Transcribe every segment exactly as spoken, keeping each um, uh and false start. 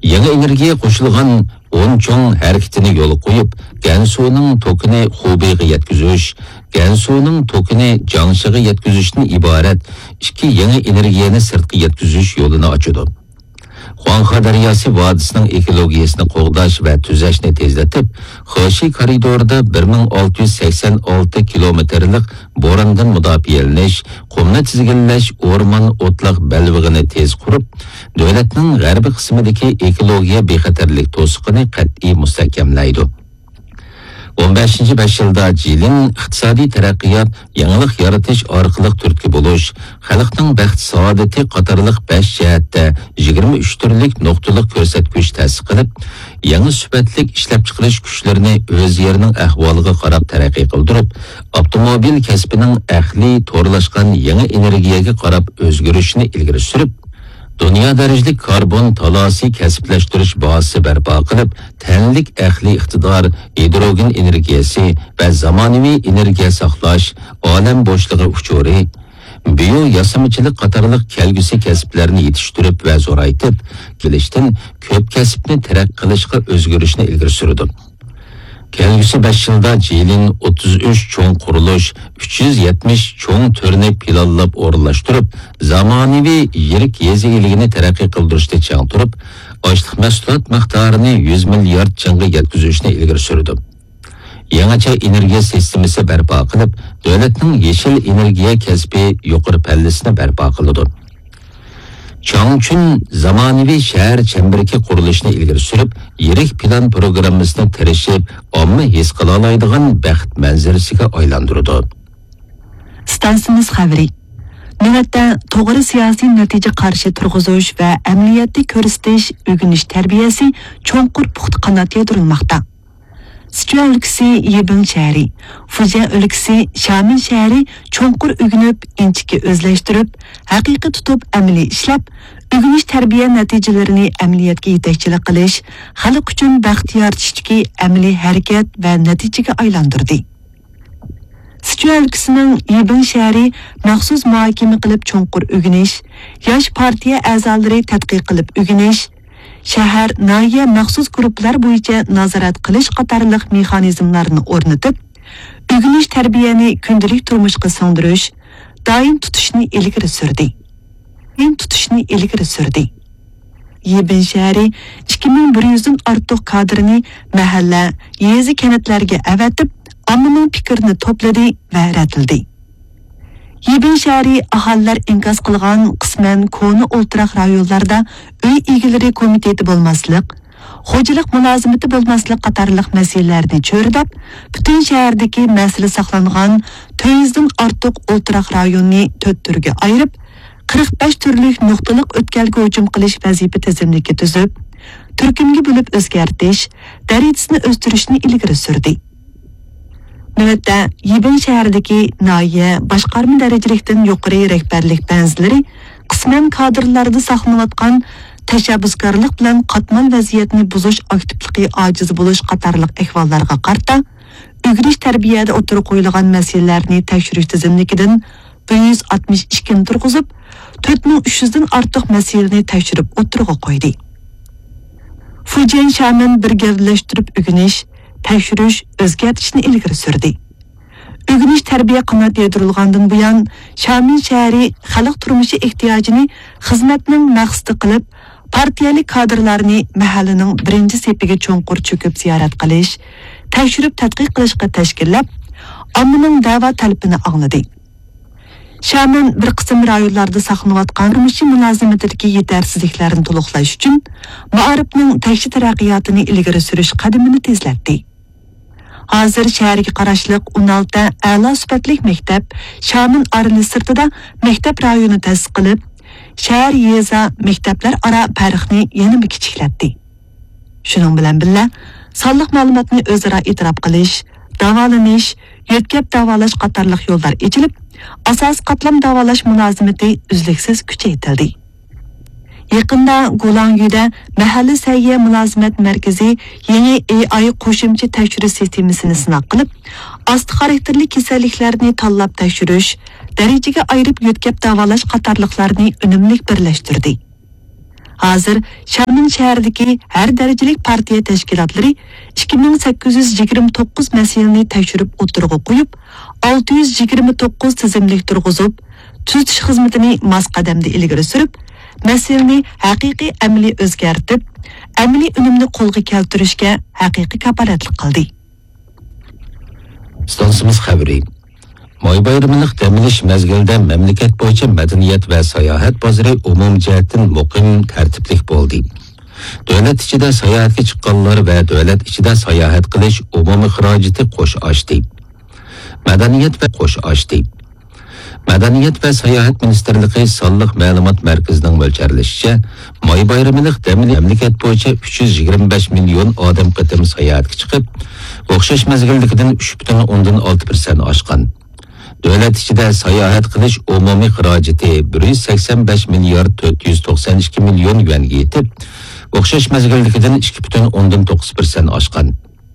Yangi energiya qo'shilgan o'n cho'ng harakatini yo'l qo'yib, Gansuning tokini Xubeyga yetkazish, Gansuning tokini Jiangxiga yetkazishdan iborat ikki yangi energiyani sirtqa yetkazish yo'lini ochadi. Xuanxa daryosi vodisining ekologiyasini qo'g'dash va tuzashni tezlatib, Xeshi koridorida bir ming olti yuz sakson olti kilometrlik bo'rondan mudofialanish, qumni tizginlash, o'rmon o'tliq balvig'ini tez qurib, davlatning g'arbiy qismidagi ekologiya bexatarlik to'siqini qat'iy mustahkamlaydi. o'n beshinchi besh yilda Jilin iqtisodiy taraqqiyot, yangilik yaratish orqali turtki bo'lish, xalqning baxt saodati qatorliq besh jihatda yigirma uch turlik nuqtalik ko'rsatkich ta'sis qilib, yangi sifatlik ishlab chiqarish kuchlarini o'z yerining ahvoliga qarab taraqqiy qildirib, avtomobil kasbining ahli to'rlashgan yangi energiyaga qarab o'zgarishini ilgari surib, Dünya darajalik karbon talasi kasblashtirish bahsi barpo qilib, tanlik ahli iqtidor, hidrogen energiyasi va zamonaviy energiya saqlash, olam bo'shlig'i uchuri, bio yasamachilik qatorliq kelgusi kasblarni yetishtirib va zo'raytib, kelishdan ko'p kasbni taraqqiy qilishga o'zgarishni ilgari surdi. Kelgusi besh yilda Jilin o'ttiz uch cho'ng qurilish, uch yuz yetmish cho'ng turni planlab o'rinlashtirib, zamonaviy yirik yezi iligini taraqqiy qildirishda chang turib, ochliq mahsulot miqdorini yuz milliard changga yetkazishni ilgari surdi. Yangicha energiya sistemasi barpo qilib, davlatning yeshil energiya kasbi yuqori pallasini barpo qildi. Changchun zamonaviy shahar chembirki qurilishni ilgari surib, yirik plan programmasini tirishib, omma his qila oladigan baxt manzarasiga aylantirdi. Stansimiz xabari. Navbatda to'g'ri siyosiy natija qarshi turg'izish va amaliyotda ko'rsatish, o'rganish tarbiyasi cho'nqur puxta qanot yaydirilmoqda. Sichuan өлкәсе Yibin shahri, Fujian өлкәсе Shamin shahri cho'nqur o'rganib, inchikka o'zlashtirib, haqiqiy tutib amaliy ishlab, o'rganish tarbiya natijalarini amaliyotga yetakchilik qilish, xalq uchun baxt yaratishdagi amaliy harakat va natijaga aylantirdi. Sichuan өлкәсенең Yibin shahri maxsus muhokama qilib cho'nqur o'rganish, yosh partiya a'zolari tadqiq qilib o'rganish, shahar nahiya maxsus guruhlar bo'yicha nazorat qilish qatorliq mexanizmlarni o'rnatib, o'rganish tarbiyani kundalik turmushga singdirish, doim tutishni ilgari surdi. Men tutishni ilgari surdi. Yibin shahri ikki ming bir yuz dan ortiq kadrini mahalla, yezi kanatlarga avatib, ommaning fikrini to'pladi va ratildi. Yibin shahri aholilar inkas qilgan qisman koni o'ltiraq rayonlarda uy egalari komiteti bo'lmaslik, xo'jalik mulozimati bo'lmaslik qatorliq masalalarni cho'ridab, butun shahardagi masala saqlangan to'rt yuz dan ortiq o'ltiraq rayonni to'rt turga ayirib, qirq besh turlik nuqtalik o'tkalga hujum qilish vazifa tizimligi tuzib, turkumga bo'lib o'zgartish, darajasini o'stirishni ilgari surdi. Navbatda Yibin shahridagi nahiya boshqarma darajalikdan yuqori rahbarlik banzlari qisman kadrlarda saqlanayotgan tashabbuskorlik bilan qatmal vaziyatni buzish aktivligi ojiz bo'lish qatorliq ahvollarga qarta o'rganish tarbiyada o'tirib qo'yilgan masalalarni tekshirish tizimligidan bir yuz oltmish ikki ni turg'izib, to'rt ming uch yuz dan ortiq masalani tekshirib o'tirg'a qo'ydi. Fujian Shamin birgalashtirib o'rganish, tekshirish, o'zgartirishni ilgari surdi. O'rganish tarbiya qanot yaydirilgandan buyon Shamin shahri xalq turmushi ehtiyojini xizmatning maqsadi qilib, partiyalik kadrlarni mahallaning birinchi sepiga cho'nqur cho'kib ziyorat qilish, tekshirib tadqiq qilishga tashkillab, ommaning da'vo talabini angladi. Shamin bir qism rayonlarda saqlanayotgan turmushi munosabatidagi yetarsizliklarni to'liqlash uchun ma'arifning tashqi taraqqiyotini ilgari surish qadamini tezlatdi. Hozir shaharga qarashliq o'n olti a'lo sifatli maktab Shamin arali sirtida maktab rayoni ta'sis qilib, shahar yeza maktablar ara farqni yana kichiklatdi. Shuning bilan birga sonliq ma'lumotni o'zaro e'tirof qilish, davolanish, yetkab davolash qatorliq yo'llar ochilib, asos qatlam davolash mulozimati uzluksiz kuchaytirildi. Yaqinda Golangüda mahalla sayya mulozimat markazi yangi A I qo'shimcha tekshirish sistemasini sinab qilib, osti xarakterli kasalliklarni tanlab tekshirish, darajaga ayirib yetkab davolash qatorliqlarni unumli birlashtirdi. Hazır Şarmin şəhərdəki hər dərəcəlik partiya təşkilatları ikki ming sakkiz yuz yigirma to'qqiz məsələni təkşürüb o'tirg'a qo'yib, olti yuz yigirma to'qqiz tizimlik turg'izib, tuzatish xizmatini mas qadamda ilgari surib, məsələni haqiqiy əmli o'zgartib, əmli unumni qo'lga keltirishga haqiqiy kapolatlik qildi. Stansimiz xabari. May bayramını təminləş məzgildə məmləkət boyunca mədəniyyət və sayahat bazarı umum cəhətdən muqim tərtiblik boldu. Dövlət içində sayahatga chiqqanlar və dövlət içində sayahat qilish umumi xarajati qo'sh oshdi. Mədəniyyət və qo'sh oshdi. Mədəniyyət və Sayahat Ministerliyi Sonliq Ma'lumot Mərkəzining mo'ljallashicha, may bayramını təminləş məmləkət boyunca uch yuz yigirma besh million odam qatim sayohatga chiqib, o'xshash mezgildagidan uch butun o'ndan olti persent oshgan. Dövlət içində sayohat qilish umumiy xarajati bir yuz sakson besh milliard to'rt yuz to'qson ikki million yuanga yetib, o'xshash mezgildagidan ikki butun o'ndan to'qqiz persent oshgan.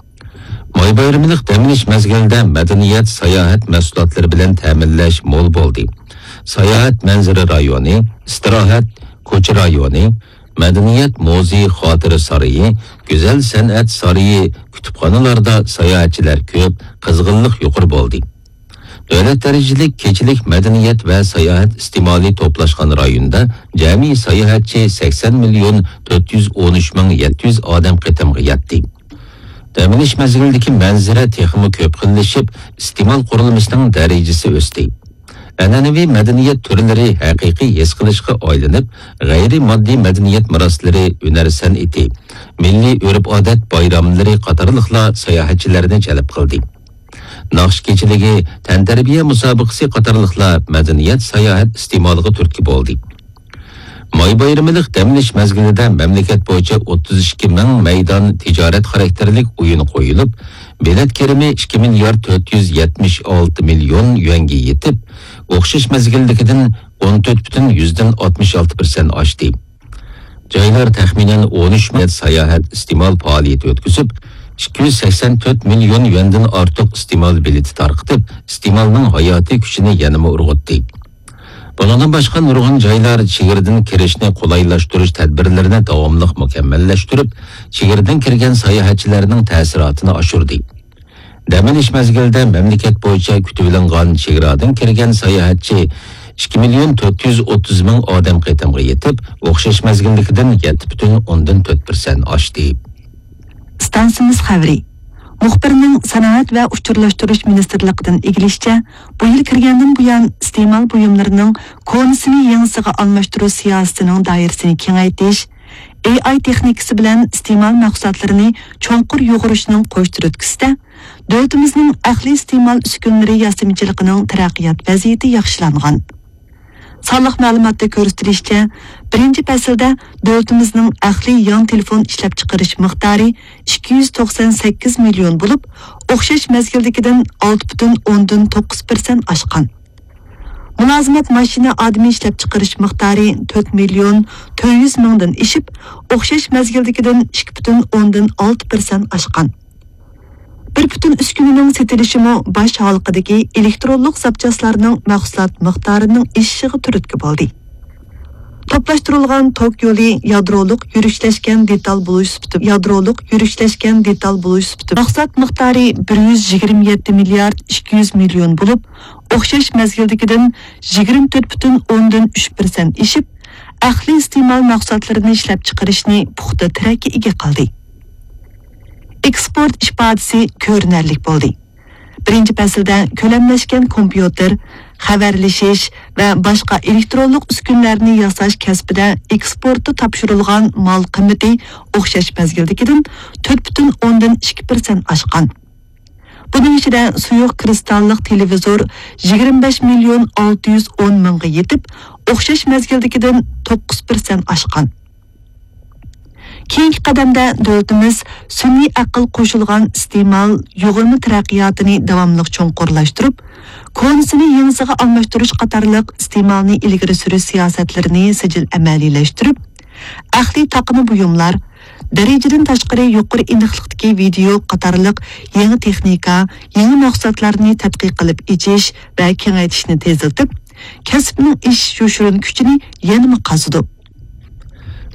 May bayramını təminləş mezgildə mədəniyyət sayohat mahsulotlari bilan ta'minlash mo'l bo'ldi. Sayohat manzara rayoni, istirohat ko'cha rayoni, madaniyat muzey xotira saroyi, go'zal san'at saroyi, kutubxonalarda sayohatchilar ko'p, qizg'inlik yuqori bo'ldi. Dövlət dərəcəlik keçilik mədəniyyət və sayahat istimali toplashgan rayonda cəmi sayahatçı sakson milyon to'rt yuz o'n uch ming yetti yuz odam qatimga yetdi. Təminləş məzgilidəki mənzərə texmi köp xillashib, istimal qurilmasining dərəcəsi o'sdi. An'anaviy mədəniyyət türləri haqiqiy his qilishga aylanib, g'ayri-moddiy mədəniyyət miraslari, hunar san'ati, milliy urf-odat bayramlari qatorliqlar sayohatchilarni jalb qildi. Naqsh kechiligi, tantarbiya musobaqasi qatorliqlar madaniyat sayohat istimoliga turtki bo'ldi. May bayramını təminləş məzgilida məmləkət boyunca o'ttiz ikki ming maydon tijorat xarakterlik o'yin qo'yilib, bilet kirimi ikki milliard to'rt yuz yetmish olti million yuanga yetib, o'xshash mezgildagidan o'n to'rt butun yuzdan oltmish olti persent oshdi. Joylar taxminan o'n uch ming sayohat istimal faoliyati o'tkazib, ikki yuz sakson to'rt million yuandan ortiq istimal bileti tarqitib, istimalning hayotiy kuchini yanama urg'utdi. Bundan başqa nurg'un joylar chegaradan kirishni qulaylashtirish tadbirlarini davomli mukammallashtirib, chegaradan kirgan sayohatchilarning ta'sirotini oshirdi. Dam olish mezgilida mamlakat bo'yicha kutilingan chegaradan kirgan sayohatchi ikki million to'rt yuz o'ttiz ming odam qatimga yetib, o'xshash mezgildagidan yetti butun o'ndan to'rt persent oshdi. Stansimiz xabari. Muxbirning Sanoat va uchurlashtirish ministerligidan egilishicha, bu yil kirgandan buyon iste'mol buyumlarining konusini yangisiga almashtirish siyosatining doirasini kengaytirish, A I texnikasi bilan iste'mol mahsulotlarini cho'nqur yo'g'irishning qo'shtirtkisida davlatimizning ahli iste'mol uskunlari yasimchiligining taraqqiyot vaziyati yaxshilangan. Sonliq ma'lumotda ko'rsatilishicha, birinchi faslda davlatimizning ahli yon telefon ishlab chiqarish miqdori ikki yuz to'qson sakkiz million bo'lib, o'xshash mezgildagidan olti butun o'ndan to'qqiz persent oshgan. Mulozimat mashina odami ishlab chiqarish miqdori to'rt million to'rt yuz mingdan ishib, o'xshash mezgildagidan ikki butun o'ndan olti persent oshgan. Bir butun uskunaning setilishimi bosh halqidagi elektronlik zapchastlarning mahsulot miqdorining eshishiga turtki bo'ldi. Toplashtirilgan tok yo'li yadrolik yurishlashgan detal bo'lish sifati, yadrolik yurishlashgan detal bo'lish sifati. Mahsulot miqdori bir yuz yigirma yetti milliard ikki yuz million bo'lib, o'xshash mezgildagidan yigirma to'rt butun o'ndan uch persent ishib, ahli iste'mol mahsulotlarini ishlab chiqarishni puxta tirakka ega qildi. Eksport ifodasi ko'rinarlik bo'ldi. Birinchi faslda ko'lamlashgan kompyuter, xabarlashish va boshqa elektronlik uskunlarni yasash kasbida eksporti topshirilgan mol qiymati o'xshash mezgildagidan to'rt butun o'ndan ikki persent oshgan. Buning ichida suyuq kristallik televizor yigirma besh million olti yuz o'n mingga yetib, o'xshash mezgildagidan to'qqiz persent oshgan. Keyingi qadamda davlatimiz sun'iy aql qo'shilgan iste'mol yo'g'ilma taraqqiyotini davomli cho'nqurlashtirib, konusini yangisiga almashtirish qatorliq iste'molni ilgari surish siyosatlarini sijil amaliylashtirib, ahli taqimi buyumlar, darajadan tashqari yuqori aniqlikdagi video qatorliq yangi texnika, yangi mahsulotlarni tadqiq qilib ichish va kengaytirishni tezlatib, kasbning ish yoshirin kuchini yanada qazidi.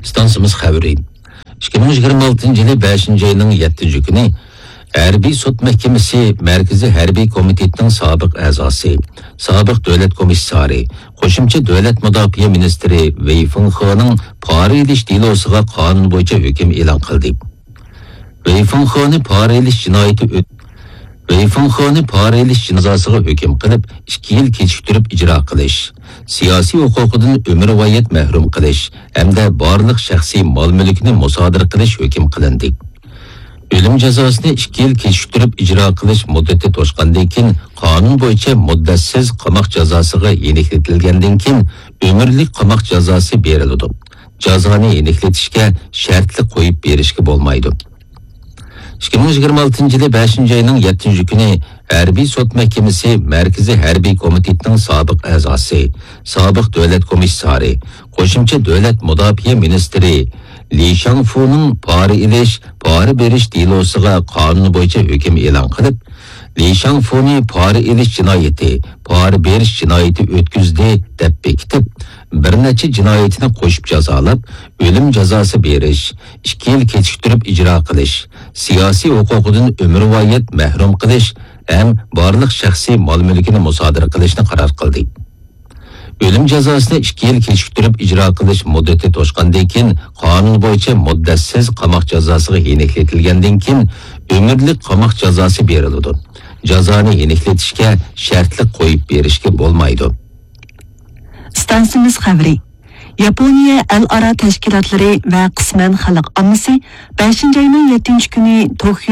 Stansimiz xabari. ikki ming yigirma oltinchi yili beshinchi oyning yettinchi kuni Harbiy sud mahkamasi Markaziy harbiy komitetining sobiq a'zosi, sobiq davlat komissari, qo'shimcha davlat mudofaa ministri Wei Fenghening pora ilish delosiga qonun bo'yicha hukm e'lon qildi. Wei Fengheni pora ilish jinoyati Wei Fengheni pora ilish jazosiga hukm qilib, ikki yil kechiktirib ijro qilish, siyosiy huquqidan umrvoyat mahrum qilish hamda barliq shaxsiy mol-mulkni musodara qilish hukm qilindi. Ölüm cezasını ikki yil kechiktirib ijro qilish muddati to'shqandan keyin qonun bo'yicha muddatsiz qamoq jazosiga yenikletilgandan keyin umrlik qamoq jazosi beriladi. Jazoni yenikletishga shartli qo'yib berishga bo'lmaydi. ikki ming yigirma oltinchi yili beshinchi oyning yettinchi kuni Harbiy sud mahkamasi Markaziy harbiy komitetining sobiq a'zosi, sobiq davlat komissari, qo'shimcha davlat mudofaa ministri Li Shangfuning pora ilish, pora berish delosiga qonun bo'yicha hukm e'lon qilib, Li Shangfuni pora ilish jinoyati, pora berish jinoyati o'tkazdi deb bekitib, bir necha jinoyatini qo'shib jazolab, o'lim jazosi berish, ikki yil kechiktirib ijro qilish, siyosiy huquqidan umrvoyat mahrum qilish ham barliq shaxsiy mol-mulkini musodara qilishni qaror qildi. Ölüm cezasını ikki yil kechiktirib ijro qilish muddati to'shqandan keyin qonun bo'yicha muddatsiz qamoq jazosiga yenikletilgandan keyin umrlik qamoq jazosi beriladi. Jazoni yenikletishga shartli qo'yib berishga bo'lmaydi. Stansimiz xabari. Yaponiya al-aro tashkilotlari va qisman xalq ommasi beshinchi oyning yettinchi kuni Tokio